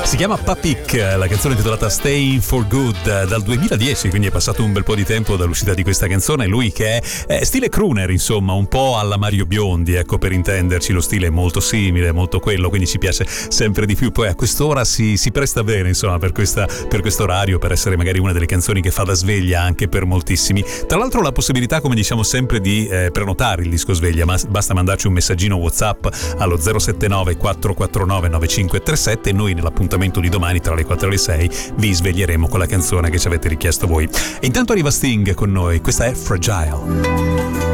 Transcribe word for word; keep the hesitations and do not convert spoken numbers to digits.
Si chiama Papik, la canzone intitolata Staying for Good, dal duemiladieci, quindi è passato un bel po' di tempo dall'uscita di questa canzone. Lui che è, è stile crooner, insomma, un po' alla Mario Biondi, ecco, per intenderci. Lo stile è molto simile, molto quello, quindi ci piace sempre di più. Poi a quest'ora si, si presta bene, insomma, per questa per questo orario, per essere magari una delle canzoni che fa da sveglia anche per moltissimi. Tra l'altro la possibilità, come diciamo sempre, di eh, prenotare il disco sveglia, ma basta mandarci un messaggino WhatsApp allo zero sette nove quattro quattro nove nove cinque tre sette e noi nell'appuntamento di domani tra le quattro e le sei vi sveglieremo con la canzone che ci avete richiesto voi. E intanto arriva Sting con noi, questa è Fragile.